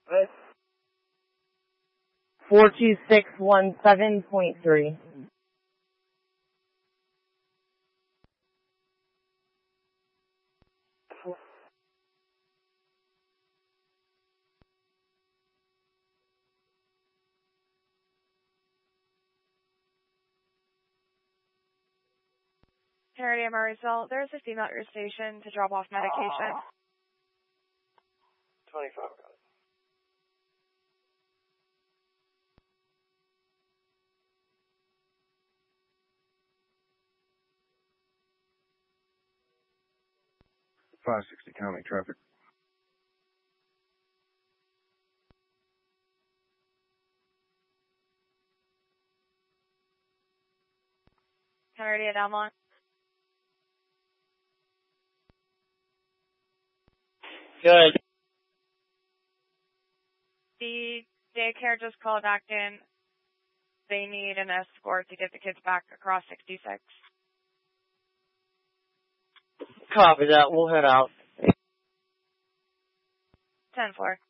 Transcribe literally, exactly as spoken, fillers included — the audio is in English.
four two six one seven point three. Charity M R result. There's a female at your station to drop off medication. twenty-five. five sixty county traffic. Charity at Elmont. Good. The daycare just called back in. They need an escort to get the kids back across sixty-six. Copy that. We'll head out. ten four.